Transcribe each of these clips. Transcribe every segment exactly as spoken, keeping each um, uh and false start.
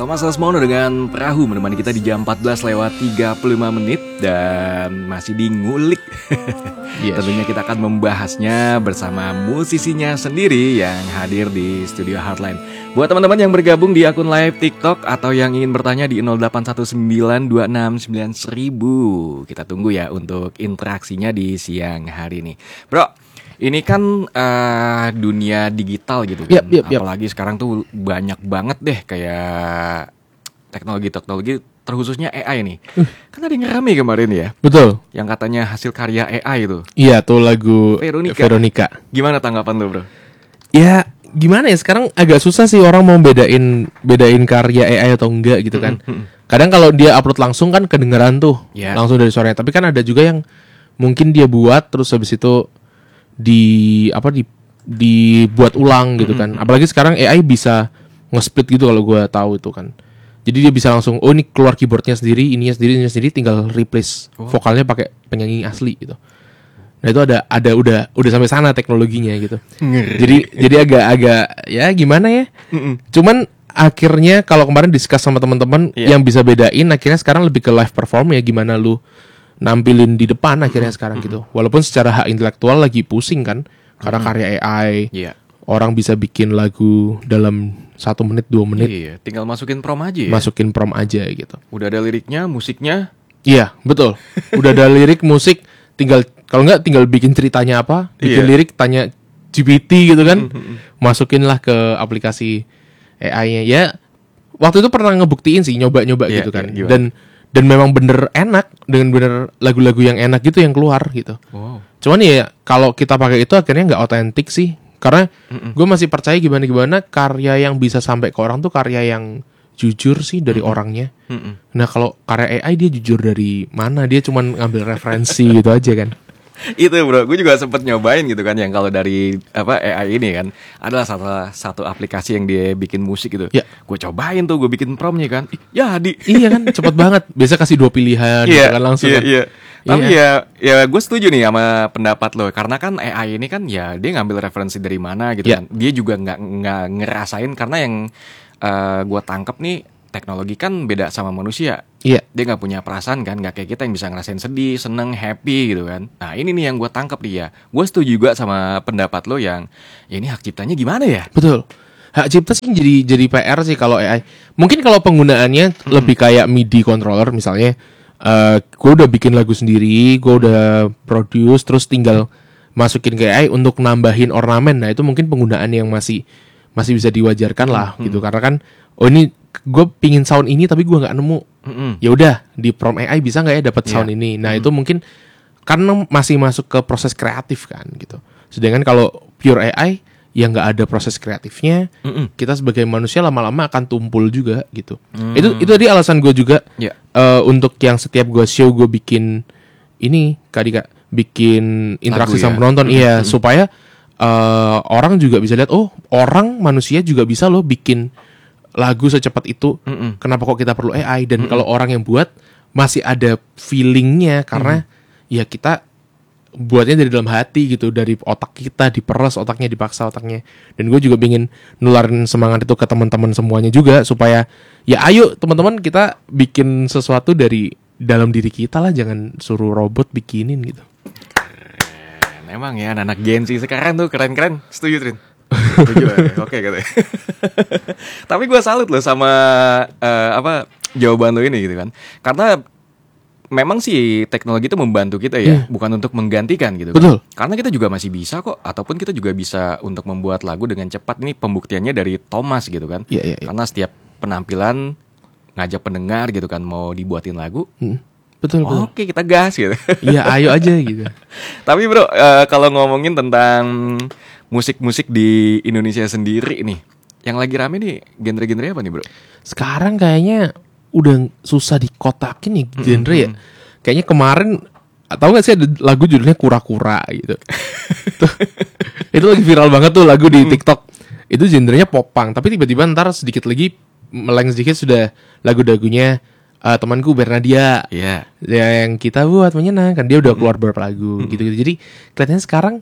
Thomas Lesmono dengan Perahu menemani kita di jam empat belas lewat tiga puluh lima menit dan masih di ngulik. Yes. Tentunya kita akan membahasnya bersama musisinya sendiri yang hadir di studio Heartline. Buat teman-teman yang bergabung di akun live TikTok atau yang ingin bertanya di nol delapan satu sembilan dua enam sembilan seribu, kita tunggu ya untuk interaksinya di siang hari ini. Bro, ini kan uh, dunia digital gitu kan, yep, yep, yep. Apalagi sekarang tuh banyak banget deh kayak teknologi-teknologi terkhususnya A I nih. Uh. Kan ada yang rame kemarin ya. Betul. Yang katanya hasil karya A I itu. Iya tuh lagu Veronica. Veronica. Gimana tanggapan lu, bro? Ya gimana ya, sekarang agak susah sih orang mau bedain bedain karya A I atau enggak gitu kan. Mm-hmm. Kadang kalau dia upload langsung kan kedengeran tuh yeah. langsung dari suaranya. Tapi kan ada juga yang mungkin dia buat terus habis itu di apa di dibuat ulang gitu kan. Mm-hmm. Apalagi sekarang A I bisa nge-split gitu kalau gue tahu itu kan. Jadi dia bisa langsung oh ini keluar keyboardnya sendiri, ininya sendiri, ininya sendiri, tinggal replace oh. vokalnya pakai penyanyi asli gitu. Nah itu ada ada udah udah sampai sana teknologinya gitu. Ngeri. Jadi jadi agak-agak ya gimana ya? Mm-mm. Cuman akhirnya kalau kemarin discuss sama teman-teman yeah. yang bisa bedain akhirnya sekarang lebih ke live perform ya, gimana lu nampilin di depan akhirnya mm-hmm. sekarang gitu. Walaupun secara hak intelektual lagi pusing kan karena mm-hmm. karya A I. Yeah. Orang bisa bikin lagu dalam satu menit dua menit. Iya, tinggal masukin prom aja ya. Masukin prom aja gitu. Udah ada liriknya, musiknya. Iya, betul. Udah ada lirik, musik, tinggal kalau nggak tinggal bikin ceritanya apa, bikin yeah. lirik, tanya G P T gitu kan. Mm-hmm. Masukinlah ke aplikasi A I-nya. Ya, waktu itu pernah ngebuktiin sih, nyoba-nyoba yeah, gitu kan. Yeah, dan dan memang bener enak, dengan bener lagu-lagu yang enak gitu yang keluar gitu. Wow. Cuman ya kalau kita pakai itu akhirnya nggak otentik sih. Karena gue masih percaya gimana-gimana karya yang bisa sampai ke orang tuh karya yang jujur sih dari Mm-mm. orangnya. Mm-mm. Nah kalau karya A I dia jujur dari mana? Dia cuma ngambil referensi gitu aja kan. Itu bro, gue juga sempet nyobain gitu kan, yang kalau dari apa A I ini kan adalah satu satu aplikasi yang dia bikin musik gitu. Ya. Gue cobain tuh, gue bikin promnya kan. Ya di. Iya kan, cepet banget. Biasa kasih dua pilihan yeah, gitu kan langsung. Iya, kan. iya. Tapi yeah. ya, ya gue setuju nih sama pendapat lo, karena kan A I ini kan ya dia ngambil referensi dari mana gitu yeah. kan. Dia juga nggak nggak ngerasain, karena yang uh, gue tangkep nih teknologi kan beda sama manusia. Iya. Yeah. Dia nggak punya perasaan kan, nggak kayak kita yang bisa ngerasain sedih, seneng, happy gitu kan. Nah ini nih yang gue tangkep dia. Gue setuju juga sama pendapat lo yang ya ini hak ciptanya gimana ya? Betul. Hak cipta sih jadi jadi P R sih kalau A I. Mungkin kalau penggunaannya hmm. lebih kayak M I D I controller misalnya. Uh, gue udah bikin lagu sendiri, gue udah produce, terus tinggal masukin ke A I untuk nambahin ornamen. Nah itu mungkin penggunaan yang masih masih bisa diwajarkan lah hmm. gitu. Karena kan oh ini gue pingin sound ini tapi gue nggak nemu. Hmm. Ya udah di prompt A I bisa nggak ya dapat sound yeah. ini. Nah hmm. itu mungkin karena masih masuk ke proses kreatif kan gitu. Sedangkan kalau pure A I yang nggak ada proses kreatifnya, Mm-mm. kita sebagai manusia lama-lama akan tumpul juga gitu. Mm. Itu itu tadi alasan gue juga yeah. uh, untuk yang setiap gue show gue bikin ini kali kak bikin interaksi lagu, sama ya? penonton, mm-hmm. iya supaya uh, orang juga bisa lihat oh orang manusia juga bisa loh bikin lagu secepat itu. Mm-mm. Kenapa kok kita perlu A I? Dan kalau orang yang buat masih ada feelingnya karena mm-hmm. ya kita buatnya dari dalam hati gitu, dari otak kita, diperes otaknya, dipaksa otaknya. Dan gue juga pengen nularin semangat itu ke teman-teman semuanya juga supaya ya ayo teman-teman kita bikin sesuatu dari dalam diri kita lah, jangan suruh robot bikinin gitu. Keren. Emang ya anak Gen Z sekarang tuh keren-keren. Setuju Trin? Setuju ya? Oke katanya. Tapi gue salut loh sama uh, apa jawaban lo ini gitu kan. Karena memang sih teknologi itu membantu kita ya, yeah. bukan untuk menggantikan gitu. Betul. Kan? Karena kita juga masih bisa kok, ataupun kita juga bisa untuk membuat lagu dengan cepat. Ini pembuktiannya dari Thomas gitu kan. Yeah, yeah, yeah. Karena setiap penampilan ngajak pendengar gitu kan mau dibuatin lagu. Hmm. Betul, betul. Oke, kita gas gitu. Iya, ayo aja gitu. Tapi bro, uh, kalau ngomongin tentang musik-musik di Indonesia sendiri nih, yang lagi rame nih genre-genre apa nih bro? Sekarang kayaknya udah susah dikotakin nih genre mm-hmm. ya. Kayaknya kemarin tahu nggak sih ada lagu judulnya Kura-Kura gitu. Itu lagi viral banget tuh lagu di TikTok. Itu genrenya popang, tapi tiba-tiba ntar sedikit lagi meleng sedikit sudah lagu-lagunya uh, temanku Bernadia. Iya. Yeah. Yang kita buat menyenangkan. Dia udah keluar beberapa lagu mm-hmm. gitu-gitu. Jadi kelihatannya sekarang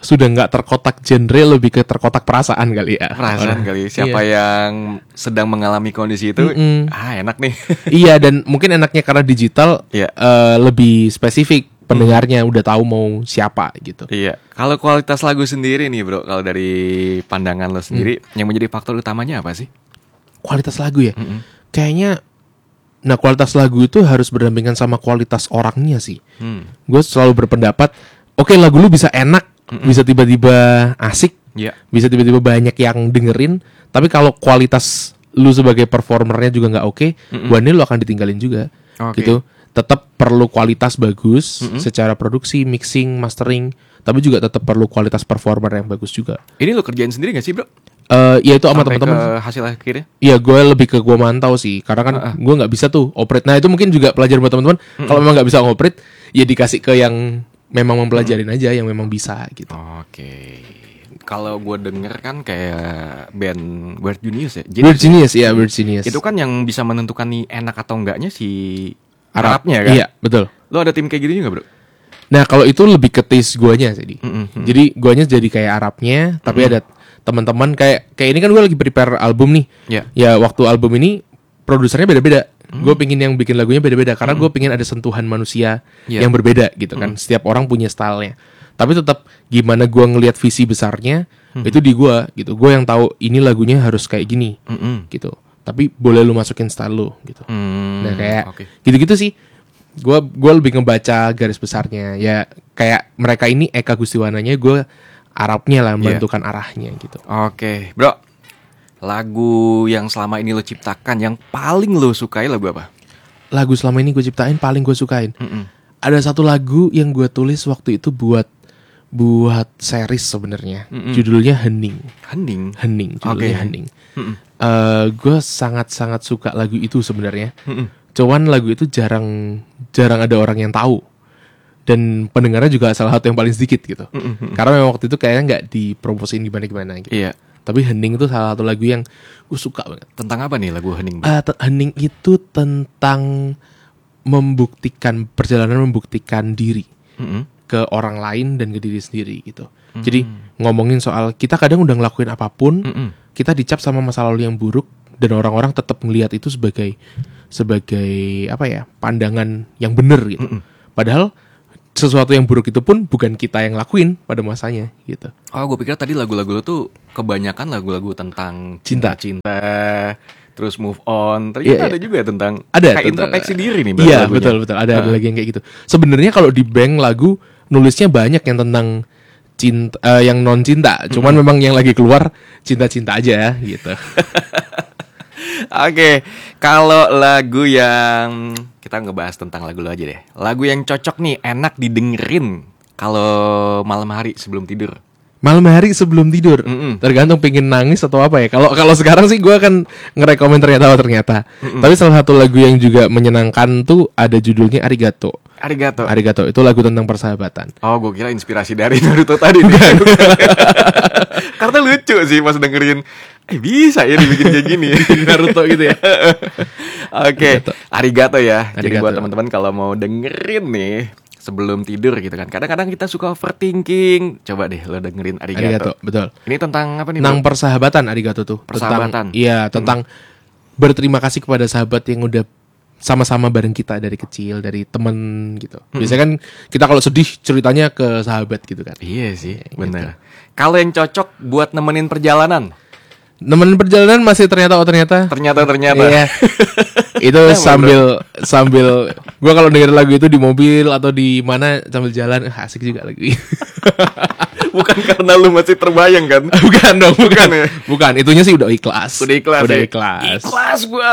sudah nggak terkotak genre, lebih ke terkotak perasaan kali ya. Perasaan kali. Siapa iya. yang sedang mengalami kondisi itu, Mm-mm. ah enak nih. Iya, dan mungkin enaknya karena digital Iya. uh, lebih spesifik pendengarnya, udah tahu mau siapa gitu. Iya. Kalau kualitas lagu sendiri nih bro, kalau dari pandangan lo sendiri, hmm. yang menjadi faktor utamanya apa sih? Kualitas lagu ya? Mm-mm. Kayaknya, nah kualitas lagu itu harus berdampingan sama kualitas orangnya sih. Hmm. Gue selalu berpendapat, oke okay, lagu lu bisa enak, Mm-mm. bisa tiba-tiba asik, yeah. bisa tiba-tiba banyak yang dengerin, tapi kalau kualitas lu sebagai performernya juga nggak oke, okay, one day lu akan ditinggalin juga, okay. gitu. Tetap perlu kualitas bagus Mm-mm. secara produksi, mixing, mastering, tapi juga tetap perlu kualitas performer yang bagus juga. Ini lu kerjain sendiri nggak sih bro? Uh, ya itu sama teman-teman. Ke hasil akhirnya? Iya, gue lebih ke gue mantau sih, karena kan uh-uh. gue nggak bisa tuh operate. Nah itu mungkin juga pelajaran buat teman-teman. Mm-mm. Kalau memang nggak bisa operate, ya dikasih ke yang memang mempelajarin Mm-mm. aja, yang memang bisa gitu. Oke. Okay. Kalau gue denger kan kayak band Weird Genius ya. Jadi, Weird Genius ya, Weird Genius. Itu kan yang bisa menentukan nih enak atau enggaknya si Arabnya kan? Iya, betul. Lo ada tim kayak gitu juga bro? Nah kalau itu lebih ke taste guanya sih. Mm-hmm. Jadi guanya jadi kayak Arabnya, tapi mm-hmm. ada teman-teman kayak kayak ini kan gue lagi prepare album nih. Yeah. Ya waktu album ini produsernya beda-beda. Mm-hmm. Gue pingin yang bikin lagunya beda-beda karena mm-hmm. gue pingin ada sentuhan manusia yeah. yang berbeda gitu kan. Mm-hmm. Setiap orang punya stylenya. Tapi tetap gimana gue ngelihat visi besarnya mm-hmm. itu di gue gitu. Gue yang tahu ini lagunya harus kayak gini mm-hmm. gitu. Tapi boleh lu masukin style lu gitu. Mm-hmm. Nah kayak okay. gitu-gitu sih. Gue gue lebih ngebaca garis besarnya. Ya kayak mereka ini Eka Gustiwananya, gue Arabnya lah menentukan yeah. arahnya gitu. Oke, okay. Bro. Lagu yang selama ini lo ciptakan yang paling lo sukai lagu apa? Lagu selama ini gue ciptain paling gue sukain. Mm-mm. Ada satu lagu yang gue tulis waktu itu buat buat series sebenarnya. Mm-mm. Judulnya Hening. Hening. Hening. Judulnya okay. Hening. Uh, gue sangat-sangat suka lagu itu sebenarnya. Mm-mm. Cuman lagu itu jarang jarang ada orang yang tahu. Dan pendengarnya juga salah satu yang paling sedikit gitu. Mm-hmm. Karena memang waktu itu kayaknya nggak dipromosiin gimana-gimana gitu. Iya. Tapi Hening itu salah satu lagu yang gue suka banget. Tentang apa nih lagu Hening? Uh, t- Hening itu tentang membuktikan, perjalanan membuktikan diri mm-hmm. ke orang lain dan ke diri sendiri gitu. Mm-hmm. Jadi ngomongin soal kita kadang udah ngelakuin apapun, mm-hmm. kita dicap sama masa lalu yang buruk dan orang-orang tetap ngelihat itu sebagai sebagai apa ya, pandangan yang benar gitu. Mm-hmm. Padahal sesuatu yang buruk itu pun bukan kita yang lakuin pada masanya gitu. Oh, gue pikir tadi lagu-lagu lo tuh kebanyakan lagu-lagu tentang cinta-cinta, terus move on. Ternyata yeah, ada yeah. juga tentang ada, kayak introspeksi diri nih. Iya, betul betul. Ada, uh. ada lagi yang kayak gitu. Sebenarnya kalau di bank lagu nulisnya banyak yang tentang cinta, uh, yang non cinta. Cuman mm-hmm. memang yang lagi keluar cinta-cinta aja gitu. Oke, okay. Kalau lagu yang kita ngebahas tentang lagu lo aja deh. Lagu yang cocok nih, enak didengerin kalau malam hari sebelum tidur. Malam hari sebelum tidur, Mm-mm. tergantung pengen nangis atau apa ya. Kalau kalau sekarang sih gue akan ngerekomen ternyata oh, ternyata. Mm-mm. Tapi salah satu lagu yang juga menyenangkan tuh ada judulnya Arigato. Arigato. Arigato itu lagu tentang persahabatan. Oh, gue kira inspirasi dari Naruto tadi. Karena lucu sih pas dengerin. Eh bisa ya dibikin kayak gini Naruto gitu ya. Oke, okay. Arigato ya. Arigato. Jadi buat teman-teman kalau mau dengerin nih sebelum tidur gitu kan. Kadang-kadang kita suka overthinking. Coba deh lo dengerin Arigato. Arigato, betul. Ini tentang apa nih? Tentang persahabatan Arigato tuh. Persahabatan. Iya, tentang hmm. berterima kasih kepada sahabat yang udah sama-sama bareng kita dari kecil, dari temen gitu. Hmm. Biasanya kan kita kalau sedih ceritanya ke sahabat gitu kan. Iya sih, ya, benar. Gitu. Kalau yang cocok buat nemenin perjalanan? Nemenin perjalanan masih ternyata oh ternyata ternyata ternyata iya. Itu sambil sambil gue kalau denger lagu itu di mobil atau di mana sambil jalan asik juga lagi. Bukan karena lu masih terbayang kan? Bukan dong, bukan, bukan ya. Bukan, itunya sih udah ikhlas. Udah ikhlas. Udah ya? ikhlas. Ikhlas gua.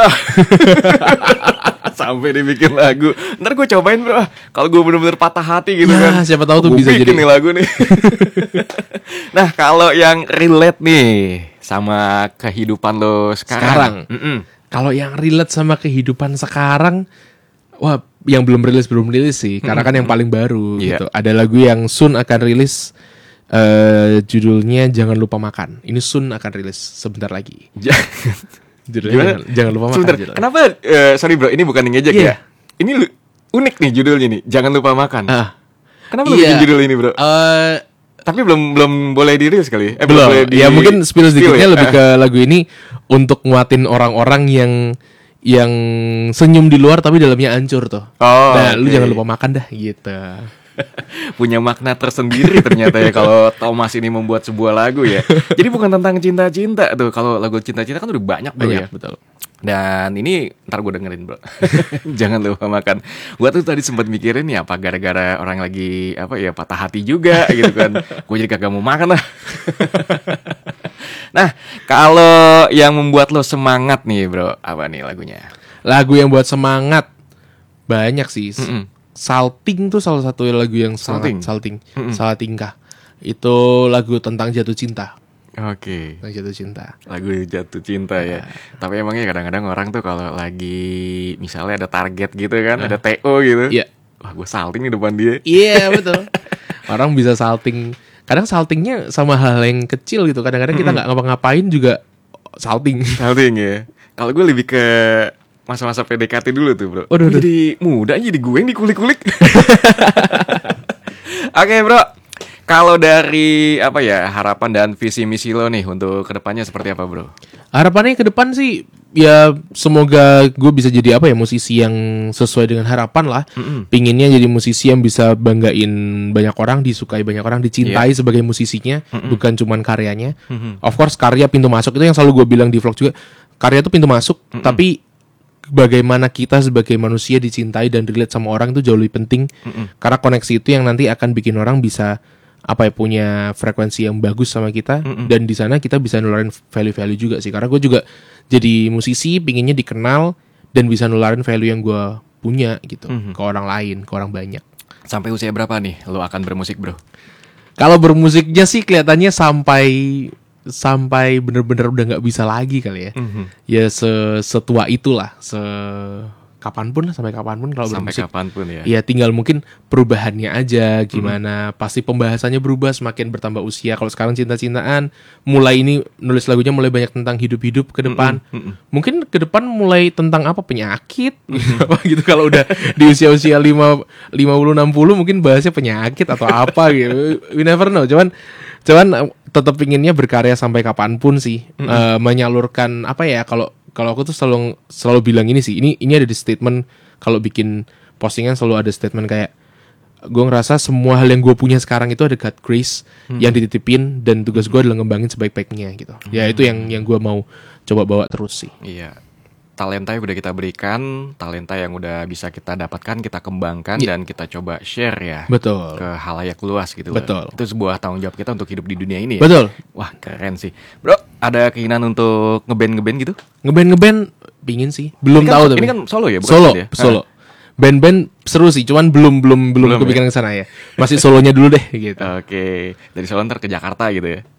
Sampai dibikin lagu. Ntar gue cobain bro. Kalau gue bener-bener patah hati gitu ya, kan. Siapa tahu tuh gua bisa jadi nih lagu nih. Nah kalau yang relate nih sama kehidupan lo sekarang, sekarang. Kalau yang relate sama kehidupan sekarang, wah, yang belum rilis belum rilis sih, karena kan yang paling baru yeah. gitu. Ada lagu yang soon akan rilis, uh, judulnya Jangan Lupa Makan. Ini soon akan rilis sebentar lagi. Judulnya jangan, jangan lupa makan. Sebentar, kenapa? Uh, sorry bro, ini bukan ngejek yeah. ya. Ini lu, unik nih judulnya nih, Jangan Lupa Makan. Uh, kenapa lu iya, bikin judul ini bro? Uh, Tapi belum belum boleh dirilis kali. Eh, belum. Boleh di... Ya mungkin spill sedikitnya ya? Lebih ke lagu ini untuk nguatin orang-orang yang yang senyum di luar tapi dalamnya hancur tuh. Oh, nah, okay. Lu jangan lupa makan dah gitu. Punya makna tersendiri ternyata ya kalau Thomas ini membuat sebuah lagu ya. Jadi bukan tentang cinta-cinta tuh. Kalau lagu cinta-cinta kan udah banyak tuh ya. Betul. Dan ini ntar gue dengerin bro. Jangan lupa makan. Gue tuh tadi sempat mikirin ya apa gara-gara orang lagi apa ya patah hati juga gitu kan. Gue jadi kagak mau makan lah. Nah kalau yang membuat lo semangat nih bro, apa nih lagunya? Lagu yang buat semangat banyak sih. Mm-mm. Salting tuh salah satu lagu yang Salting, Salting, Salah Tingkah. Itu lagu tentang jatuh cinta. Oke. Okay. Jatuh cinta. Lagu jatuh cinta ya. Uh. Tapi emangnya kadang-kadang orang tuh kalau lagi misalnya ada target gitu kan, uh. ada T O gitu. Iya. Yeah. Wah, gue salting di depan dia. Iya, yeah, betul. Orang bisa salting. Kadang saltingnya sama hal yang kecil gitu. Kadang-kadang mm-hmm. kita nggak ngapa-ngapain juga salting. Salting ya. Kalau gue lebih ke masa-masa P D K T dulu tuh, bro. Waduh, jadi muda, jadi gue yang dikulik-kulik. Oke, okay, bro. Kalau dari apa ya harapan dan visi misi lo nih untuk kedepannya seperti apa bro? Harapannya ke depan sih ya semoga gue bisa jadi apa ya musisi yang sesuai dengan harapan lah. Mm-hmm. Pinginnya jadi musisi yang bisa banggain banyak orang, disukai banyak orang, dicintai yeah. sebagai musisinya, mm-hmm. bukan cuman karyanya. Mm-hmm. Of course karya pintu masuk itu yang selalu gue bilang di vlog juga. Karya itu pintu masuk, mm-hmm. tapi bagaimana kita sebagai manusia dicintai dan relate sama orang itu jauh lebih penting. Mm-hmm. Karena koneksi itu yang nanti akan bikin orang bisa apa ya punya frekuensi yang bagus sama kita. Mm-mm. Dan di sana kita bisa nularin value-value juga sih karena gue juga jadi musisi pinginnya dikenal dan bisa nularin value yang gue punya gitu mm-hmm. ke orang lain, ke orang banyak. Sampai usia berapa nih lo akan bermusik bro? Kalau bermusiknya sih kelihatannya sampai sampai bener-bener udah nggak bisa lagi kali ya. Mm-hmm. Ya setua itulah se kapanpun lah, sampai kapanpun kalau sampai bermusik. Kapanpun ya. Ya tinggal mungkin perubahannya aja gimana. Hmm. Pasti pembahasannya berubah semakin bertambah usia. Kalau sekarang cinta-cintaan, mulai ini nulis lagunya mulai banyak tentang hidup-hidup ke depan. Hmm. Hmm. Mungkin ke depan mulai tentang apa penyakit apa gitu kalau udah di usia-usia lima puluh enam puluh mungkin bahasnya penyakit atau apa gitu. We never know. Cuman cuman tetap inginnya berkarya sampai kapanpun sih. Hmm. Uh, menyalurkan apa ya kalau Kalau aku tuh selalu selalu bilang ini sih, ini ini ada di statement kalau bikin postingan selalu ada statement kayak gue ngerasa semua hal yang gue punya sekarang itu ada God grace hmm. yang dititipin dan tugas gue adalah ngembangin sebaik-baiknya gitu. Hmm. Ya itu yang yang gue mau coba bawa terus sih. Iya. Talenta yang udah kita berikan, talenta yang udah bisa kita dapatkan, kita kembangkan yeah. dan kita coba share ya. Betul. Ke halayak luas gitu. Betul. Itu sebuah tanggung jawab kita untuk hidup di dunia ini ya. Betul. Wah keren sih, bro. Ada keinginan untuk ngeband ngeband gitu? Ngeband ngeband, pingin sih. Belum ini tahu kan, tapi. Ini kan solo ya, bukan solo. Ya? Solo. Band-band seru sih, cuman belum belum belum, belum kepikiran ya? Ke sana ya. Masih solonya dulu deh gitu. Oke, dari Solo ntar ke Jakarta gitu ya.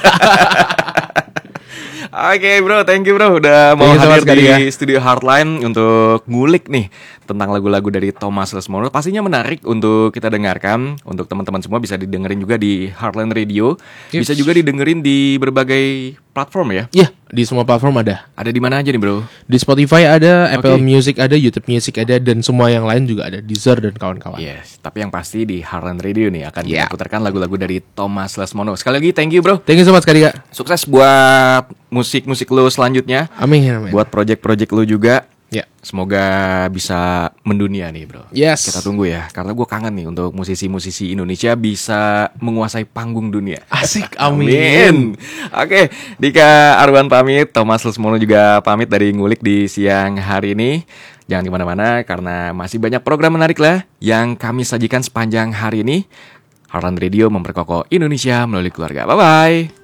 Oke okay, bro, thank you bro udah mau hadir di ya. Studio Heartline untuk ngulik nih tentang lagu-lagu dari Thomas Lesmore. Pastinya menarik untuk kita dengarkan. Untuk teman-teman semua bisa didengerin juga di Heartline Radio. Yes. Bisa juga didengerin di berbagai platform ya. Iya, yeah, di semua platform ada. Ada di mana aja nih bro? Di Spotify ada, Apple okay. Music ada, YouTube Music ada, dan semua yang lain juga ada. Deezer dan kawan-kawan. Yes, tapi yang pasti di Heartline Radio nih akan yeah. diputarkan lagu-lagu dari Thomas Lesmore. Sekali lagi thank you bro. Thank you so much Kak Dika. Sukses buat musik-musik lo selanjutnya. Amin, amin. Buat project-project lo juga. Ya. Semoga bisa mendunia nih bro. Yes. Kita tunggu ya. Karena gue kangen nih untuk musisi-musisi Indonesia bisa menguasai panggung dunia. Asik, amin, amin. Oke, Dika Arwan pamit, Thomas Lesmore juga pamit dari Ngulik di siang hari ini. Jangan kemana-mana karena masih banyak program menarik lah yang kami sajikan sepanjang hari ini. Heartland Radio memperkokoh Indonesia melalui keluarga. Bye-bye.